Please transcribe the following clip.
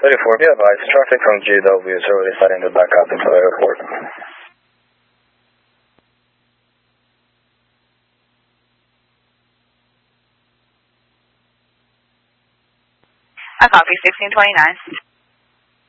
34, be advised, traffic from GW is already starting to back up into the airport. I copy 1629.